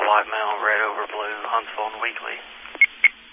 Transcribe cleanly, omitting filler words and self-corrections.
White Mountain, Red Over Blue, Huntsville, and Wheatley.